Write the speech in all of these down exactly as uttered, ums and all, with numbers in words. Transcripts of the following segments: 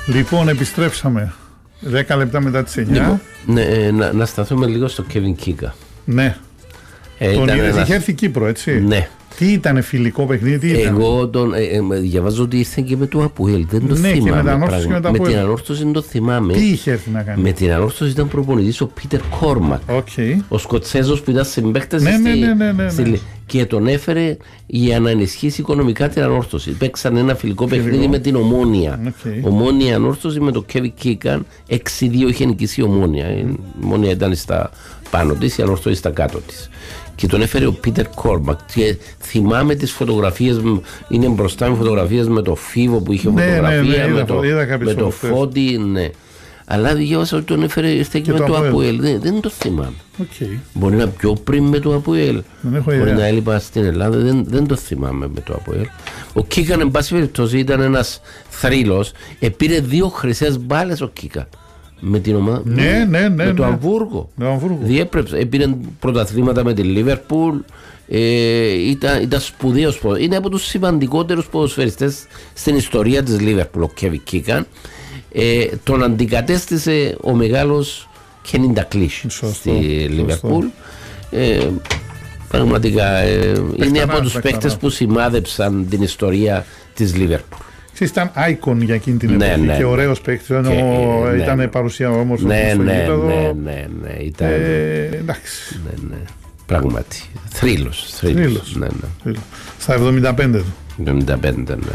Λοιπόν, επιστρέψαμε. Δέκα λεπτά μετά τις εννιά. Λοιπόν, ναι, να, να σταθούμε λίγο στο Kevin Keegan. Ναι. Ε, τον είδες, ένας... είχε έρθει Κύπρο, έτσι. Ναι. Τι ήτανε, φιλικό παιχνίδι, τι ήταν? Εγώ τον, ε, ε, διαβάζω ότι ήρθε και με το Αποέλ. Δεν το ναι, θυμάμαι. Και με, και με, με την Ανόρθωση δεν το θυμάμαι. Τι είχε έρθει να κάνει? Με την Ανόρθωση ήταν προπονητής ο Πίτερ Κόρμακ. Okay. Ο Σκοτσέζος που ήταν συμπαίκτες ναι, στη, ναι, ναι, ναι, ναι, στη, ναι. και τον έφερε για να ενισχύσει οικονομικά την Ανόρθωση. Παίξαν ένα φιλικό Φιλικό. παιχνίδι με την Ομόνια. Okay. Ομόνια Ανόρθωση με το Kevin Keegan. έξι δύο είχε νικήσει η Ομόνια. Mm. Η Ομόνια ήταν στα πάνω της, η Ανόρθωση στα κάτω της. Και τον έφερε ο Πίτερ Κόρμακ. Και θυμάμαι τις φωτογραφίες, είναι μπροστά με φωτογραφίες με το Φίβο που είχε ναι, φωτογραφία, ναι, ναι, με, είδα, το, είδα με το Φώτη. Ναι. Αλλά διάβασα ότι τον έφερε ήρθε και, και με το Αποέλ. Δεν, δεν το θυμάμαι. Okay. Μπορεί να πιο πριν με το Αποέλ. Μπορεί ιδέα. να έλειπα στην Ελλάδα. Δεν, δεν το θυμάμαι με το Αποέλ. Ο Κίκαν, εν πάση περιπτώσει, ήταν ένας θρύλος. Επήρε δύο χρυσές μπάλες ο Κίκαν. Με την ομάδα. Ναι, ναι, ναι, με ναι. το Αμβούργο. Ναι, διέπρεψε. Επήρε πρωταθλήματα με τη Λίβερπουλ. Ε, ήταν, ήταν σπουδαίος. Είναι από τους σημαντικότερους ποδοσφαιριστές στην ιστορία της Λίβερπουλ ο Kevin Keegan. Ε, τον αντικατέστησε ο μεγάλος Κένιν Ντακλίσ στη Λίβερπουλ. Ε, πραγματικά ε, είναι από τους παίκτες που σημάδεψαν την ιστορία της Λίβερπουλ. Ήταν icon για εκείνη την εποχή, ναι, ναι, και ωραίος παίκτης, ναι, ναι, ήταν ναι, παρουσία όμως ναι, στο ναι, γήπεδο. Ναι, ναι, ναι, ήταν, ε, εντάξει. Ναι, ναι, πράγματι, θρύλος, θρύλος, ναι, ναι. Στα εβδομήντα πέντε του. εβδομήντα πέντε, ναι.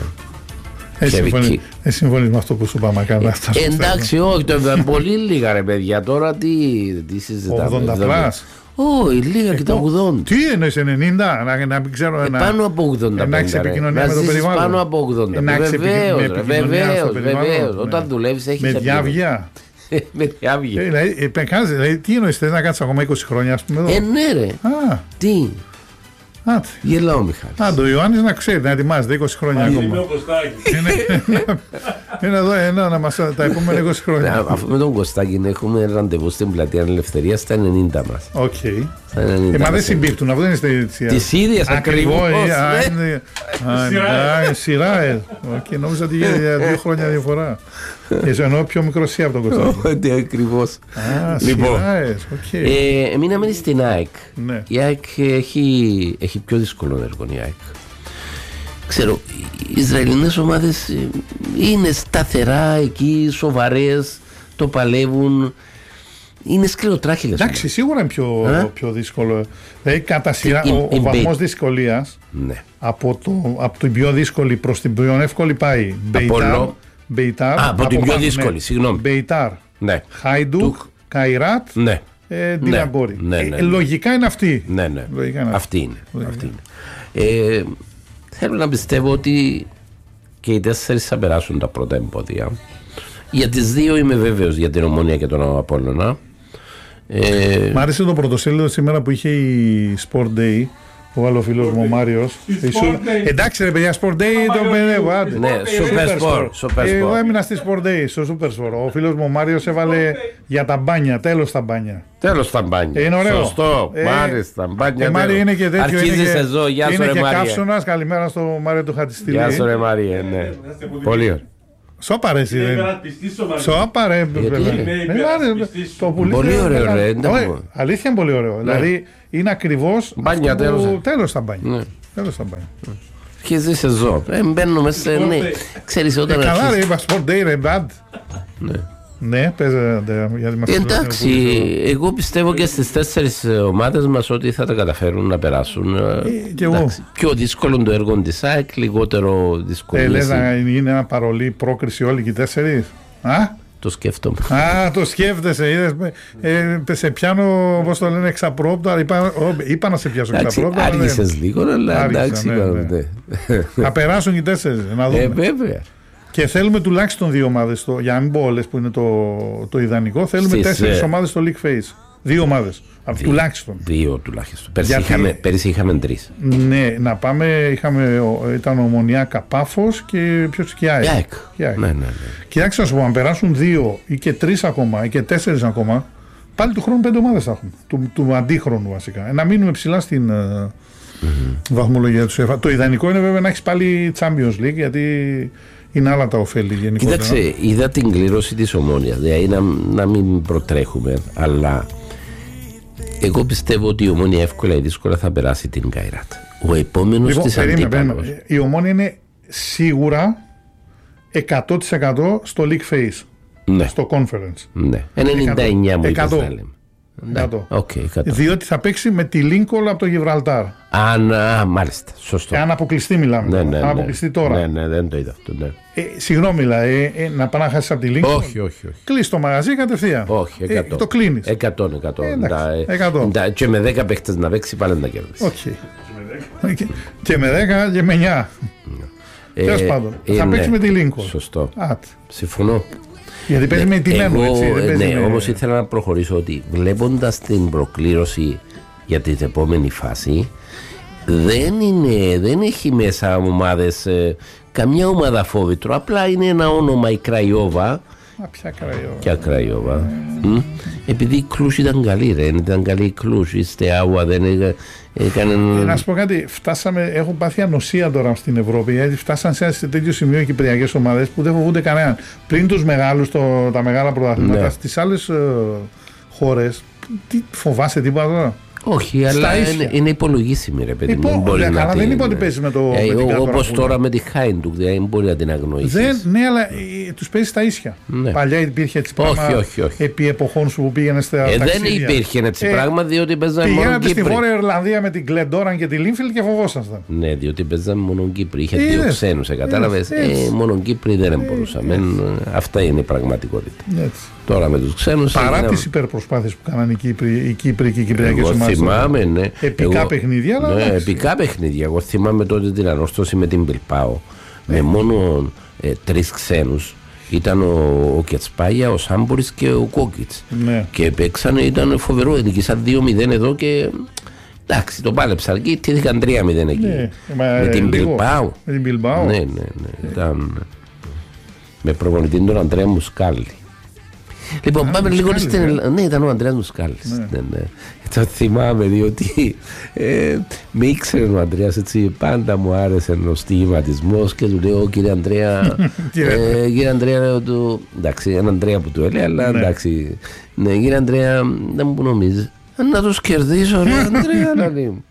Εσύ συμφωνείς με αυτό που σου είπαμε καλά? Ε, εντάξει, όχι, το πολύ λίγα ρε παιδιά, τώρα τι, τι συζητάμε. ογδόντα πλάς. Όχι, λίγα και τα ογδόντα. Τι εννοείς, ενενήντα, να, να μην ξέρω. Ε, να, πάνω από ογδόντα. Να έχεις επικοινωνία με το περιβάλλον. Πάνω από ογδόντα. Βεβαίως, βεβαίως, βεβαίως. Όταν δουλεύεις έχεις επικοινωνία. Με διάβγεια. Με διάβγεια. Δηλαδή, τι εννοείς, θες να κάτσεις ακόμα είκοσι χρόνια, ας πούμε εδώ? Ε, ναι ρε. Τι. Άτε. Γελάω, Μιχάλη. Άντε, ο Ιωάννης να ξέρει, να ετοιμάζεται είκοσι χρόνια ακόμα. Είναι εδώ, ενώ να μας τα επόμενα είκοσι χρόνια. Αφού με τον Κωστάκη έχουμε ραντεβού στην πλατεία Ελευθερία στα ενενήντα μας. Οκ. Μα δεν συμπίπτουν, αυτό δεν είναι τις ίδιες ακριβώς. Σειρά, νόμιζα ότι για δύο χρόνια διαφορά. Εννοώ πιο μικροσία από τον Κωστάκη. Ότι ακριβώς. Λοιπόν, μείναμε στην ΑΕΚ. Η ΑΕΚ έχει πιο δύσκολο έργο, η ΑΕΚ. Ξέρω, οι Ισραηλινές ομάδες είναι σταθερά εκεί, σοβαρές, το παλεύουν. Είναι σκληροτράχυλες. Εντάξει, σίγουρα είναι πιο, πιο δύσκολο. Δηλαδή, κατά σειρά, ο, ο βαθμός δυσκολίας ναι. από, το, από την πιο δύσκολη προς την πιο εύκολη πάει Μπεϊτάρ. Μπεϊτάρ Α, από, από την πιο δύσκολη, ναι. Συγγνώμη. Μπεϊτάρ, ναι. Χάιντουκ, Καϊράτ, ναι. ε, Ντιναγκόρι. Ναι, ναι, ναι, ναι. ε, λογικά είναι αυτή. Ναι, ναι. Λογικά είναι αυτή είναι. Λογικά. Αυτή είναι. Ε, θέλω να πιστεύω ότι και οι τέσσερις θα περάσουν τα πρώτα εμπόδια. Για τις δύο είμαι βέβαιος, για την Ομόνια και τον Απόλλωνα. Ε... Μ' άρεσε το πρωτοσέλιδο σήμερα που είχε η Sport Day, που άλλο φίλος μου ο Μάριος. Εντάξει ρε παιδιά, Sport Day το παιδεύω. Ναι, Super Sport. Εγώ έμεινα στη Sport Day, στο Super Sport. Ο φίλος μου ο Μάριος έβαλε για τα μπάνια, τέλος τα μπάνια. Τέλος τα μπάνια. Είναι ωραίο. Σωστό, μάλιστα, μπάνια. Και Μάρι είναι και τέτοιο. Αρχίζει σεζόν, γεια σου ρε Μάρια. Είναι και καύσωνας, καλημέρα στο Μάριο του Χατιστήλη. Γεια σου ρε Μάρια, ναι. Πολύ ωραίο. Σώπα ρε εσύ. Σώπα ρε. Πολύ ωραίο ρε. Αλήθεια είναι πολύ ωραίο. Δηλαδή είναι ακριβώς μπάνια, τέλος τα μπάνια. Τέλος τα μπάνια. Αρχίζει σεζόν. Μπαίνουμε σε ναι. Ξέρεις όταν αρχίζει. Καλά ρε είπα Sport Day ρε bad. Ναι. Ναι, παίζετε. Εντάξει, εγώ πιστεύω και στις τέσσερις ομάδες μας ότι θα τα καταφέρουν να περάσουν. Και εγώ. Πιο δύσκολο το έργο της ΑΕΚ, λιγότερο δυσκολία. Ε, λες να είναι ένα παρολί πρόκριση όλοι και οι τέσσερις. Α? Το σκέφτομαι. Α, το σκέφτεσαι. Είδες, ε, σε πιάνω, πώς το λένε, εξαπρόπτα. Είπα, είπα να σε πιάσω εξαπρόπτα. Άργησες λίγο, αλλά εντάξει. Ναι, ναι. Θα περάσουν και οι τέσσερις. Να δούμε. Ε, βέβαια. Και θέλουμε τουλάχιστον δύο ομάδες, για να μην πω όλες που είναι το, το ιδανικό, θέλουμε Στις, τέσσερις ε... ομάδες στο League Phase. Δύο ομάδες. Δύο, τουλάχιστον. Δύο τουλάχιστον. Πέρσι, Γιατί... είχαμε, πέρσι είχαμε τρεις. Ναι, να πάμε, είχαμε, ήταν Ομονιάκα, Πάφος και ποιος και ΑΕΚ. ΑΕΚ. Ναι, ναι, ναι. Κοιτάξτε να σου πω, αν περάσουν δύο ή και τρεις ακόμα ή και τέσσερις ακόμα, πάλι του χρόνου πέντε ομάδες θα έχουμε. Του, του αντίχρονου βασικά. Να μείνουμε ψηλά στην mm-hmm. βαθμολογία του ΣΕΦΑ. Το ιδανικό είναι βέβαια να έχεις πάλι Champions League, γιατί είναι άλλα τα ωφέλη γενικότερα. Κοίταξε, είδα την κλήρωση της Ομόνοιας, δηλαδή να, να μην προτρέχουμε, αλλά εγώ πιστεύω ότι η Ομόνια εύκολα ή δύσκολα θα περάσει την Καϊράτ. Ο επόμενος λοιπόν, της αντίπαλος. Η Ομόνια είναι σίγουρα εκατό τοις εκατό στο League Phase. Ναι. Στο Conference. Ναι. ενενήντα εννιά μου είπες να λέμε. εκατό. Okay, διότι θα παίξει με τη Lincoln από το Γιβραλτάρ. Αν, α, μάλιστα, σωστό. Αν αποκλειστεί μιλάμε. Ναι, ναι, αν αποκλειστεί ναι. τώρα. Ναι, ναι, δεν το είδα αυτό. Ναι. Ε, συγγνώμη, ε, ε, να πάει να χάσει από τη Lincoln. Όχι, όχι, όχι. Κλείς το μαγαζί κατευθείαν. Όχι, εκατό. Ε, το κλείνεις. εκατό, εκατό. Ε, εντάξει, εκατό. Τα, και με δέκα παίχτες να παίξει πάλι να κερδίσει. Όχι. Και, και με δέκα και με εννιά. Ε, Τέλος πάντων. Ε, θα ναι, παίξει με τη Lincoln. Σωστό. Άτε. Συμφωνώ. Γιατί παίζει με τιμένο, έτσι. Ναι, με... όμως ήθελα να προχωρήσω ότι βλέποντας την προκλήρωση για την επόμενη φάση, δεν, είναι, δεν έχει μέσα ομάδες, ε, καμιά ομάδα φόβητρο, απλά είναι ένα όνομα η Κραϊόβα. Μα ποια Κραϊόβα. Ποια Κραϊόβα. Mm. Mm. Επειδή η Κλούς ήταν καλή, ρε, ήταν καλή η Κλούς, η Στεάουα δεν έκανε... Ε, να σου πω κάτι, φτάσαμε, έχουν πάθει ανοσία τώρα στην Ευρώπη, γιατί φτάσαν σε, σε τέτοιο σημείο οι κυπριακές ομάδες που δεν φοβούνται κανέναν. Πριν τους μεγάλους, το, τα μεγάλα πρωταθλήματα, ναι. Στις άλλες ε, χώρες, τι, φοβάσαι τίποτα τώρα. Όχι, αλλά είναι, είναι υπολογίσιμη, ρε παιδί μου. Μπορεί να αλλά την... δεν είπα ότι παίζει με το. Ε, Όπως τώρα με τη Χάιντουκ, δηλαδή δεν μπορεί να την αγνοήσει. Ναι, αλλά ε, τους παίζει στα ίσια. Ναι. Παλιά υπήρχε έτσι πράγμα. Όχι, όχι, όχι. Επί εποχών σου που πήγαινε στα. Ε, δεν υπήρχε έτσι ε, πράγμα, διότι παίζανε μόνο Κύπροι. Πήγαινε στη Βόρεια Ιρλανδία με την Γκλεντόραν και τη Λίνφιλντ και φοβόσασταν. Ναι, διότι παίζανε μόνο Κύπροι. Είχε δύο ξένους, κατάλαβε. Μόνο Κύπροι δεν μπορούσαμε. Αυτά είναι η πραγματικότητα. Τώρα με τους ξένους. Παρά έγινα... τις υπερπροσπάθειες που κάνανε οι Κύπροι, οι Κύπροι και οι Κυπριακές ομάδες. Θυμάμαι, ναι. Επικά εγώ... παιχνίδια, αλλά. Ναι, επικά παιχνίδια. Εγώ θυμάμαι τότε την ανόρθωση με την Μπιλπάο. Ε. Με μόνο ε, τρεις ξένους. Ήταν ο, ο Κετσπάγια, ο Σάμπορης και ο Κόκκιτς. Ναι. Και παίξανε, ήταν φοβερό. Νικήσαν δύο μηδέν εδώ και. Εντάξει, το πάλεψαν εκεί. Τύχηκαν τρία μηδέν εκεί. Ναι. Μα, με, ε, την Μπιλπάο. με την Μπιλπάο. Ναι, ναι, ναι. Ήταν. Με προπονητή τον Αντρέα Μουσκάλη. Λοιπόν, Α, πάμε λίγο στην Ελλάδα. Ναι, ήταν ο Αντρέας Μουσκάλης. Ναι. Ναι, ναι. Το θυμάμαι, διότι ε, με ήξερε ο Αντρέας, έτσι, πάντα μου άρεσε ο στιγματισμός και του λέω, κύριε Αντρέα, ε, κύριε Αντρέα, λέω του, εντάξει, έναν Αντρέα που του έλεγε, αλλά εντάξει, ναι, κύριε Αντρέα, δεν μου νομίζει, να τους κερδίσω, ρε Αντρέα, να λέει.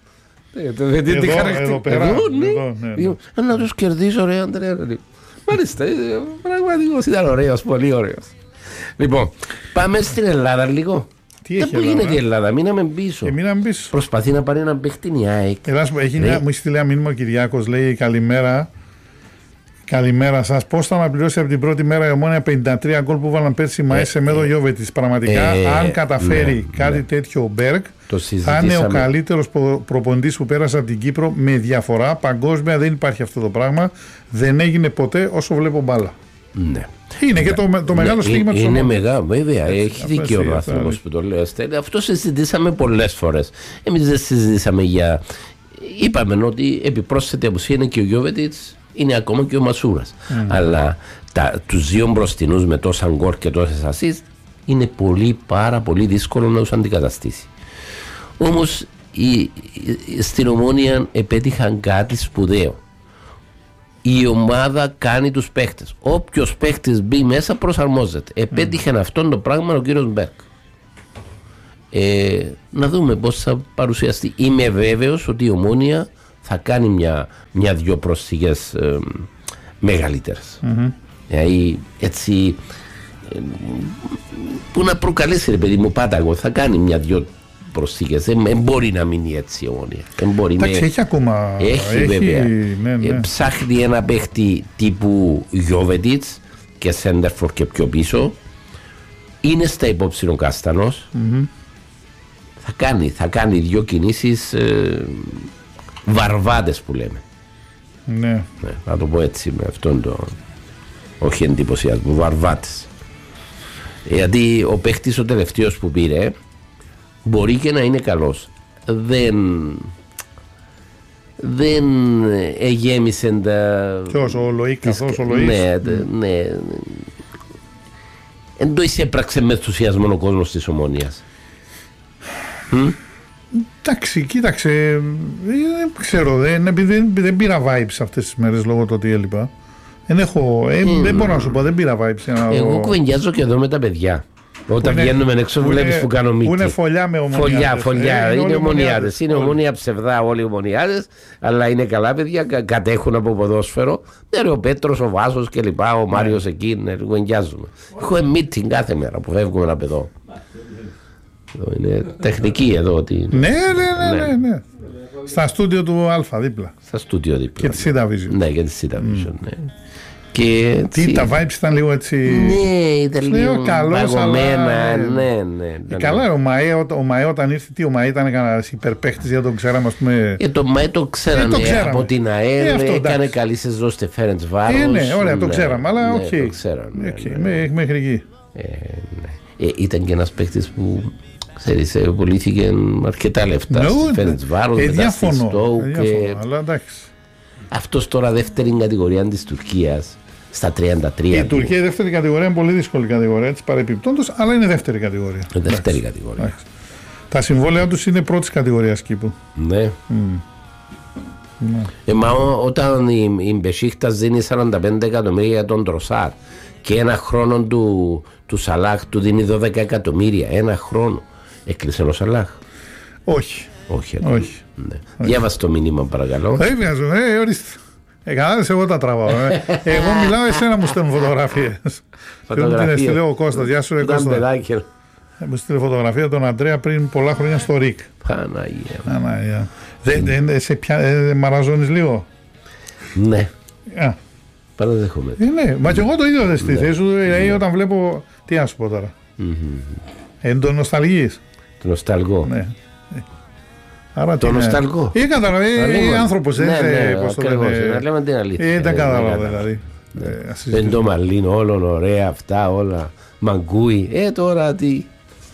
Εδώ πέρα, να τους κερδίσω, ρε Αντρέα, να λέει. Μάλιστα, πραγματικός, ήταν ωραίος, πολύ ωραίος. Λοιπόν, πάμε στην Ελλάδα λίγο. Τι έχει δεν γίνεται η Ελλάδα, μείναμε πίσω. Ε, μείναμε πίσω. Προσπαθεί να πάρει ένα παίχτη η ΑΕΚ. Έχει ναι. Μου έχει στείλει ένα μήνυμα ο Κυριάκος, λέει καλημέρα. Καλημέρα σας. Πώς θα αναπληρώσει από την πρώτη μέρα η Ομόνια πενήντα τρία γκολ που βάλαν πέρσι Μαέ σε μέδο Γιώβετης. Πραγματικά, ε, αν καταφέρει ναι, κάτι ναι. τέτοιο ο Μπέρκ, θα είναι ο καλύτερος προπονητής που πέρασε από την Κύπρο με διαφορά. Παγκόσμια δεν υπάρχει αυτό το πράγμα. Δεν έγινε ποτέ όσο βλέπω μπάλα. Ναι. Είναι και το, το μεγάλο ναι, στίγμα της ομάδας. Είναι μεγάλο, βέβαια. Έτσι, έχει δίκιο ο άνθρωπος που το λέει. Αυτό συζητήσαμε πολλές φορές. Εμείς δεν συζητήσαμε για. Είπαμε ότι επιπρόσθετη απουσία είναι και ο Γιώβετιτς, είναι ακόμα και ο Μασούρας. Mm. Αλλά τα, τους δύο μπροστινούς με τόσα γκολ και τόσες ασίστ είναι πολύ, πάρα πολύ δύσκολο να τους αντικαταστήσει. Όμως η, η, στην Ομόνια επέτυχαν κάτι σπουδαίο. Η ομάδα κάνει τους παίχτες. Όποιος παίχτης μπει μέσα προσαρμόζεται. Επέτυχε mm. αυτόν το πράγμα ο κύριος Μπέρκ. Ε, να δούμε πώς θα παρουσιαστεί. Είμαι βέβαιος ότι η Ομόνια θα κάνει μια, μια δυο προσθήκες ε, μεγαλύτερες. Mm-hmm. Δηλαδή έτσι ε, που να προκαλέσει ρε παιδί μου Πάταγο, θα κάνει μια δυο προσθήκες. Δεν ε, μπορεί να μείνει έτσι η Ομόνια. Εντάξει, έχει ακόμα. Έχει, έχει βέβαια. Ναι, ναι. Ε, ψάχνει ένα παίχτη τύπου Γιώβετιτς και Σέντερφορ και πιο πίσω. Είναι στα υπόψη ο Κάστανος. Mm-hmm. Θα κάνει, θα κάνει δύο κινήσεις ε, βαρβάτες που λέμε. Ναι. ναι. Να το πω έτσι με αυτόν το. Όχι εντυπωσιασμό, βαρβάτες. Γιατί ο παίχτης ο τελευταίος που πήρε μπορεί και να είναι καλός. Δεν δεν εγέμισε τα. Ποιος, ο Λοΐκ, καθώς ο Λοΐς. Ναι, ναι. Εν το εισέπραξε με ενθουσιασμό ο κόσμος της Ομόνοιας. Εντάξει, κοίταξε. Δεν ξέρω, δεν, δεν, δεν πήρα vibes αυτές τις μέρες λόγω του ότι έλειπα. Δεν έχω, ε, mm. δεν μπορώ να σου πω, δεν πήρα vibes. Εγώ κουβεντιάζω και εδώ με τα παιδιά. Όταν είναι, βγαίνουμε έξω, βλέπει που κάνω μύτη. Που είναι φωλιά με ομονιάδες. Φωλιά, φωλιά. Ε, είναι ομονιάδες. Είναι ομονία ψευδά όλοι οι ομονιάδες, αλλά είναι καλά παιδιά, κα, κατέχουν από ποδόσφαιρο. Ναι, ο Πέτρος, ο Βάσος κλπ. Ο Μάριος εκεί, ναι, κουβεντιάζουμε. Έχουμε meeting κάθε μέρα που φεύγουμε από εδώ. Εδώ είναι τεχνική εδώ. Ότι... Ναι, ναι, ναι, ναι, ναι. Στα στούντιο του Α δίπλα. Στα στούντιο δίπλα. Και τη Cidavision. Ναι, και τη Cidavision, ναι. Και τι, τα vibes ήταν λίγο έτσι. Ναι, ήταν λίγο παγωμένα. Ναι, ναι. Ε, καλά, ο Μαέ, ο Μαέ όταν ήρθε, τι ο Μαέ ήταν κανένα υπερπαίχτη, για τον ξέραμε, α πούμε. Ε, το Μαέ το ξέραμε, ε, το ξέραμε. Από την ΑΕΛ, ε, έκανε καλή σεζόν στη Φέρεντς Βάρος. Ε, ναι, ωραία, το ξέραμε, αλλά οκ. Ναι, το ξέραμε. Okay, ναι, ναι. Μέχρι εκεί. Ε, ναι. ε, ήταν και ένα παίχτη που. Ξέρεις, πουλήθηκε αρκετά λεφτά στη Φέρεντς Βάρος, μετά στη Στόουκ. Αυτός τώρα δεύτερη κατηγορία της Τουρκίας, στα τριάντα τρία. Η Τουρκία η δεύτερη κατηγορία είναι πολύ δύσκολη κατηγορία της παρεπιπτόντως, αλλά είναι δεύτερη κατηγορία. Δεύτερη Άξι. κατηγορία. Άξι. Τα συμβόλαια τους είναι πρώτης κατηγορίας κήπου. Ναι. Mm. Ναι. Ε, μα ό, όταν η, η Μπεσίχτας δίνει σαράντα πέντε εκατομμύρια για τον Τροσάρ και ένα χρόνο του, του Σαλάχ του δίνει δώδεκα εκατομμύρια, ένα χρόνο. Έκλεισε ο Σαλάχ. Όχι. Όχι. Όχι. Ναι. Διάβασε το μήνυμα παρακαλώ. Ε, βιάζω, ε, ορίστε. Ε, κανένας εγώ τα τραβάω. Ε. Εγώ μιλάω, εσένα μου στέλνουν φωτογραφίες. Φωτογραφίες. Την έστειλε ο Κώστας. Γεια σου ρε Κώστα. Μου στείλε φωτογραφία τον Αντρέα πριν πολλά χρόνια στο ΡΙΚ. Παναγία. Παναγία. Δεν σε πια, ε, μαραζώνεις λίγο. Ναι. Α. Παραδέχομαι. Ε, ναι, μα και εγώ το ίδιο δεν στη θέση σου. Ε, όταν βλέπω. Τι να σου πω τώρα. Εν το νοσταλγείς. Το νοσταλγό. Ναι. Άρα το νοσταλγό. Ή κατάλαβε, ή άνθρωπος. Ναι, ναι, ακριβώς. Να λέμε την αλήθεια. Ή τα κατάλαβε δηλαδή. Δεν το μαλλίνο, όλων ωραία αυτά, όλα. Μαγκούι. Ε, τώρα τι.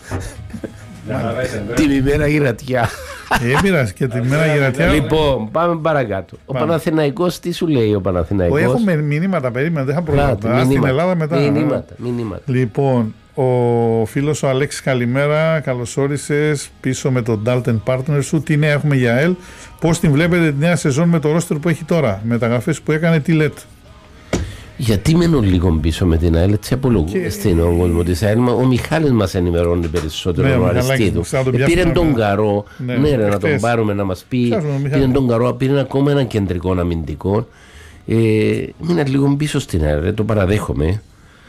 Την ημέρα γυρατιά. Ε, πειράζει και την ημέρα γυρατιά. Λοιπόν, πάμε παρακάτω. Ο Παναθηναϊκός, τι σου λέει ο Παναθηναϊκός? Έχουμε μηνύματα, περίμενα, δεν είχα πρόβλημα. Στην Ελλάδα μετά. Μηνύματα, μηνύματα. Λοιπόν, ο φίλος ο Αλέξης, καλημέρα. Καλώς όρισες πίσω με τον Dalton Partner σου. Τι νέα έχουμε για ΕΛ? Πώς την βλέπετε τη νέα σεζόν με το ρόστερ που έχει τώρα? Μεταγραφές που έκανε, τι λέτε? Γιατί μένω λίγο πίσω με την ΑΕΛ, έτσι απολογούμε στην κόσμο της ΑΕΛ. Ο Μιχάλης μας ενημερώνει περισσότερο, ναι, ο Αριστίδου. Ε, πήρε τον Καρό, ναι, ναι ρε, να τον πάρουμε να μας πει. Πήρε τον Καρό, πήρε ακόμα έναν κεντρικό αμυντικό. Ε, μείνε λίγο πίσω στην ΑΕΛ, το παραδέχομαι.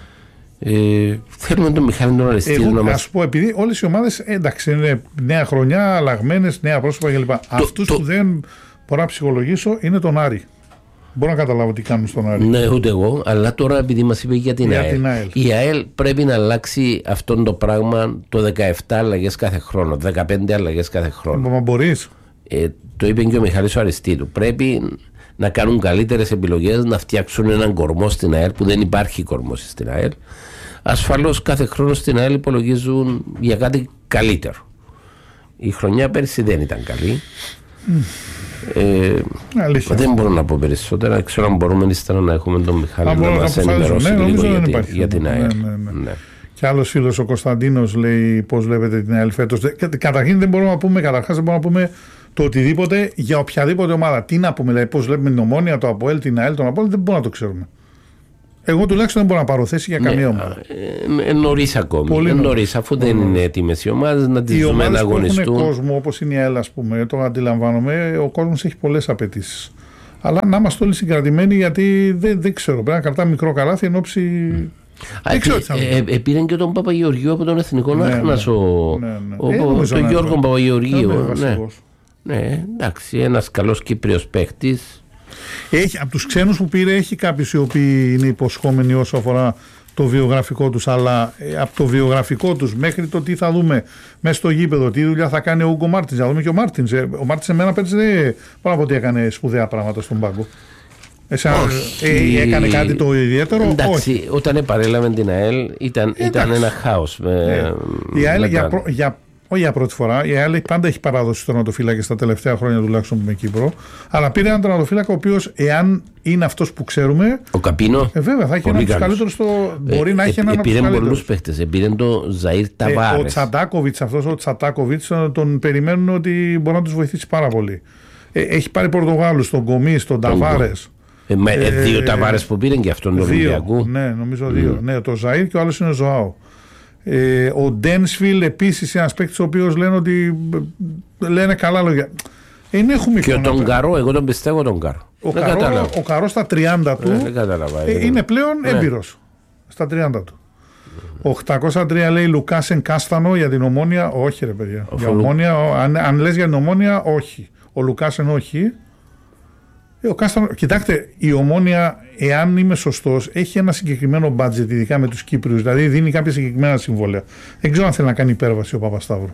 Ε, θέλουμε τον Μιχάλη τον Αριστίδου εγώ, να μας... Ας πω, επειδή όλες οι ομάδες, εντάξει, είναι νέα χρονιά, αλλαγμένες, νέα πρόσωπα κλπ. Αυτούς το... που δεν μπορώ να ψυχολογήσω είναι τον Άρη. Μπορώ να καταλάβω τι κάνουν στον Άρη. Ναι, ούτε εγώ, αλλά τώρα επειδή μας είπε για την, για ΑΕΛ. την ΑΕΛ. Η ΑΕΛ πρέπει να αλλάξει αυτό το πράγμα το δεκαεπτά αλλαγές κάθε χρόνο, δεκαπέντε αλλαγές κάθε χρόνο. Μα μπορείς. Ε, το είπε και ο Μιχάλης ο Αριστίδου. Πρέπει να κάνουν καλύτερες επιλογές, να φτιάξουν έναν κορμό στην ΑΕΛ που δεν υπάρχει κορμός στην ΑΕΛ. Ασφαλώς κάθε χρόνο στην ΑΕΛ υπολογίζουν για κάτι καλύτερο. Η χρονιά πέρσι δεν ήταν καλή. Mm. Ε, δεν μπορώ να πω περισσότερα. Ξέρω αν μπορούμε ύστερα να έχουμε τον Μιχάλη να μας ενημερώσει ναι, λίγο για, την, για την ΑΕΛ. Ναι, ναι, ναι. Ναι. Και άλλος φίλος ο Κωνσταντίνος λέει πώς βλέπετε την ΑΕΛ φέτος. Καταρχήν δεν μπορούμε να πούμε, καταρχάς δεν μπορούμε να πούμε το οτιδήποτε για οποιαδήποτε ομάδα. Τι να πούμε, δηλαδή πώς βλέπουμε την Ομόνια, το ΑΠΟΕΛ, την ΑΕΛ, τον ΑΠΟΕΛ, δεν μπορούμε να το ξέρουμε. Εγώ τουλάχιστον δεν μπορώ να πάρω θέση για καμία ομάδα. Ε, νωρίς ακόμη. Νωρίς, αφού δεν είναι έτοιμες οι ομάδες να τις δούμε να αγωνιστούν. Έχουν κόσμο όπως είναι η ΑΕΛ, ας πούμε, το αντιλαμβάνομαι. Ο κόσμος έχει πολλές απαιτήσεις. Αλλά να είμαστε όλοι συγκρατημένοι, γιατί δεν, δεν ξέρω. Πρέπει να κρατάμε μικρό καλάθι εν ώψη. Δεν ξέρω τι θα ε, ε, πήραν και τον Παπαγεωργίου από τον Εθνικό Ναύχνας. Τον Γιώργο Παπαγεωργίου. Ναι, εντάξει, ένας καλός Κύπριος παίχτης. Έχει, από τους ξένους που πήρε έχει κάποιους οι οποίοι είναι υποσχόμενοι όσο αφορά το βιογραφικό τους, αλλά ε, από το βιογραφικό τους μέχρι το τι θα δούμε μέσα στο γήπεδο, τι δουλειά θα κάνει ο Ούγκο Μάρτινς, θα δούμε και ο Μάρτινς. Ε, ο Μάρτινς εμένα πέρυσι δεν πάνω από ότι έκανε σπουδαία πράγματα στον πάγκο. Εσά, ε, έκανε κάτι το ιδιαίτερο? Εντάξει, όχι. Όταν επαρέλαβε την ΑΕΛ ήταν, ήταν ένα χάος. Με, ε, η ΑΕΛ για, προ, για όχι για πρώτη φορά. Η ΑΕΛ πάντα έχει παράδοση στον τερματοφύλακα στα τελευταία χρόνια τουλάχιστον με Κύπρο. Αλλά πήρε έναν τερματοφύλακα ο οποίος, εάν είναι αυτός που ξέρουμε. Ο Καπίνο. Ε, βέβαια, θα έχει έναν από τους καλύτερους στο. Ε, μπορεί ε, να έχει ε, έναν από τους καλύτερους. Πήρε πολλούς παίχτες. Πήρε τον Ζαΐρ Ταβάρες. Ε, ο Τσαντάκοβιτς, αυτός ο Τσαντάκοβιτς, τον περιμένουν ότι μπορεί να τους βοηθήσει πάρα πολύ. Ε, έχει πάρει Πορτογάλους, τον Κομίς, τον Ταβάρες. Ε, με, ε, δύο Ταβάρες που πήραν και αυτόν τον Ολυμπιακού. Ναι, νομίζω δύο. Mm. Ναι, το Ζαΐρ και ο άλλος είναι ο Ζωάο. Ε, ο Ντένσβιλ επίσης είναι ένας παίκτης ο οποίος λένε ότι λένε καλά λόγια. Ε, έχουμε και τον Καρό, εγώ τον πιστεύω τον Καρό. Ο, Καρό, ο Καρό στα τριάντα του ε, ε, είναι πλέον ναι. έμπειρος. Στα τριάντα του. οκτακόσια τρία λέει Λουκάσεν Κάστανο για την Ομόνια. Όχι, ρε παιδιά. Για Ομόνια, αν, αν λες για την Ομόνια, όχι. Ο Λουκάσεν, όχι. Ε, ο Κάστανο, κοιτάξτε, η Ομόνια, εάν είμαι σωστός, έχει ένα συγκεκριμένο budget, ειδικά με τους Κύπριους. Δηλαδή δίνει κάποια συγκεκριμένα συμβόλαια. Δεν ξέρω αν θέλει να κάνει υπέρβαση ο Παπασταύρου.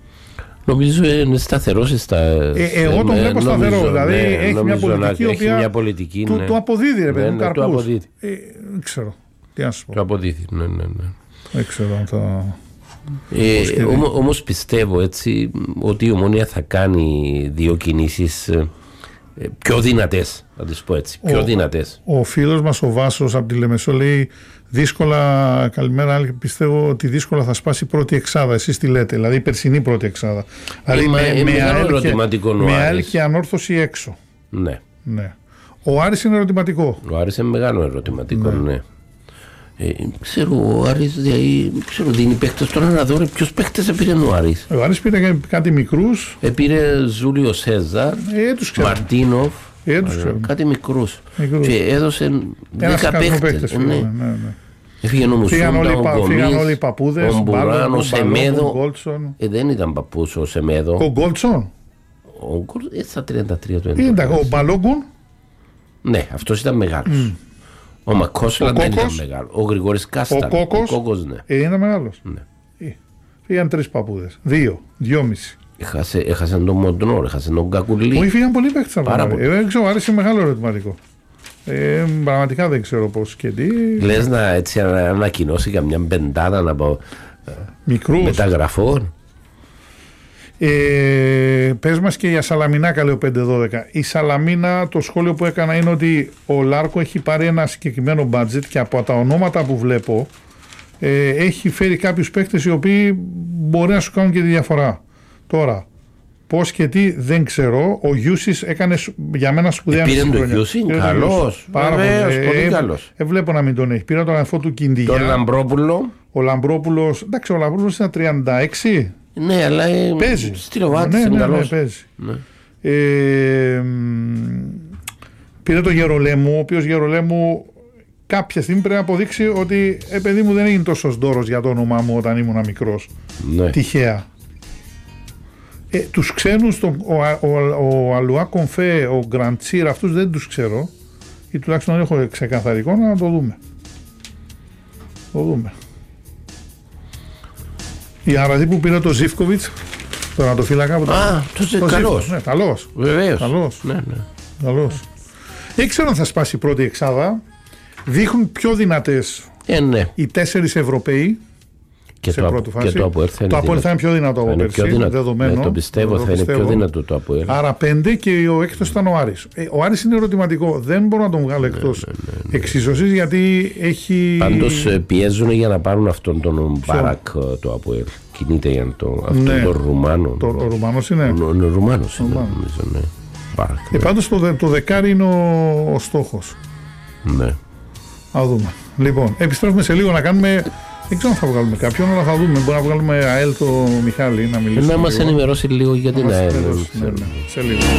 Νομίζω είναι σταθερός στα. Ε, εγώ τον βλέπω σταθερό. Δηλαδή ναι, έχει μια πολιτική, έχει μια πολιτική του, ναι. του αποδίδει, ρε παιδί μου. Ναι, ναι, του αποδίδει. Ε, δεν ξέρω. Τι να σου πω. Του αποδίδει, ναι, ναι, ναι. Δεν ξέρω αν θα. Ε, όμω, όμως πιστεύω έτσι ότι η Ομόνια θα κάνει δύο κινήσεις ε, πιο δυνατές, να τις πω έτσι. Πιο ο, δυνατές. Ο φίλος μας ο Βάσος από τη Λεμεσό λέει δύσκολα, καλημέρα, πιστεύω ότι δύσκολα θα σπάσει η πρώτη εξάδα. Εσείς τι λέτε, δηλαδή η περσινή πρώτη εξάδα. Δηλαδή με, με, με, με άλλη και ανόρθωση έξω. Ναι. ναι. Ο Άρης είναι ερωτηματικό. Ο Άρης είναι μεγάλο ερωτηματικό, ναι. ναι. Ε, ξέρω, ο Άρης δηλαδή, ξέρω, δίνει παίκτες τώρα να δω ποιος παίκτες έπαιρε ο Άρης. Ο Άρης πήρε κάτι μικρούς. Έπαιρε Ζούλιο Σέζαρ, ε, Μαρτίνοφ, ε, κάτι μικρούς. μικρούς. Και έδωσε δέκα παίκτες. Ναι. Ναι, ναι. Έφυγε ο Μουσούντα, ο Γκομής, οι παππούδες, ο Μπουράν, ο Σεμέδο. Ε, δεν ήταν παππούς ο Σεμέδο. Ο Γκόλτσον. Ο Γκόλτσον, έτσι στα τριάντα τρία του έντεκα. Ο Μπαλόγκουν. Ναι, αυτός ήταν μεγάλος. Ο Μακόσλαν δεν ήταν μεγάλο. Ο Γρηγόρης Κάσταν. Ο Κόκος, ο Κόκος ναι. ε, είναι μεγάλος. Ναι. Φύγαν τρεις παππούδες. Δύο, δυόμιση. Έχασε, έχασαν τον Μοντνόρ, έχασαν τον Κακουλή. Όχι, φύγαν πολλοί παίκτες από τον Άρη. Δεν ξέρω, άρεσε μεγάλο ερωτηματικό. Ε, πραγματικά δεν ξέρω πώς και τι. Λες να έτσι ανακοινώσει καμιά πεντάδα να πω μικρούς μεταγραφών. Ε, πες μας και για Σαλαμινάκα, λέει ο πέντε δώδεκα. Η Σαλαμίνα, το σχόλιο που έκανα είναι ότι ο Λάρκο έχει πάρει ένα συγκεκριμένο budget και από τα ονόματα που βλέπω ε, έχει φέρει κάποιους παίκτες οι οποίοι μπορεί να σου κάνουν και τη διαφορά. Τώρα, πώς και τι δεν ξέρω. Ο Γιούσης έκανε για μένα σπουδαία μισή χρονιά. Πήρε το Γιούσι, καλός. Πάρα Βεβαίως, πολύ, πολύ ε, καλός. Ε, βλέπω να μην τον έχει. Πήρα τον αδερφό του Κιντιγιά. Τον Λαμπρόπουλο. Ο Λαμπρόπουλος, εντάξει, ο Λαμπρόπουλος είναι τριάντα έξι. Ναι, αλλά παίζει. Στυλοβάτης ναι, είναι ναι, καλός. Ναι, παίζει. Ναι. Ε, πήρε τον Γερολέμου, ο οποίος Γερολέμου κάποια στιγμή πρέπει να αποδείξει ότι ε, παιδί μου δεν έγινε τόσο δώρος για το όνομά μου όταν ήμουν μικρός. Ναι. Τυχαία. Ε, τους ξένους, τον, ο, ο, ο, ο Αλουά Κομφέ, ο Γκραντσίρ, αυτούς δεν τους ξέρω ή τουλάχιστον έχω ξεκαθαρικό να το δούμε. Το δούμε. Η Αραδί που πήρε το Ζίβκοβιτς, τον Ατοφύλακα. Α, το, το καλός. Ναι, καλός. Βεβαίως. Καλός. Ναι, ναι. Καλός. Δεν ξέρω αν θα σπάσει η πρώτη εξάδα. Δείχνουν πιο δυνατές ε, ναι. οι τέσσερις Ευρωπαίοι. Και σε το, πρώτη φάση. Και το Αποέλ θα είναι, το Αποέλ θα είναι πιο δυνατό από πέρσι. Δεδομένο. Ναι, το πιστεύω, θα πιστεύω. είναι πιο δυνατό το Αποέλ. Άρα πέντε και ο έκτος ήταν ο Άρης. Ε, ο Άρης είναι ερωτηματικό. Δεν μπορώ να τον βγάλω εκτός ναι, ναι, ναι, ναι. εξίσωσης γιατί έχει. Πάντως πιέζουν για να πάρουν αυτόν τον Μπάρακ το Αποέλ. Κινείται για το, αυτόν ναι. τον Ρουμάνο. Το, ο Ρουμάνος είναι. Ο, ο Ρουμάνος είναι. Νομίζω, ναι. Μπάρακ, ε, ναι. Πάντως το, το δεκάρι είναι ο, ο στόχος. Ναι. Να δούμε. Λοιπόν, επιστρέφουμε σε λίγο να κάνουμε. Δεν ξέρω αν θα βγάλουμε κάποιον, αλλά θα δούμε. Μπορεί να βγάλουμε ΑΕΛ το Μιχάλη να μιλήσουμε. Να μας ενημερώσει λίγο για την ΑΕΛ. Σε λίγο.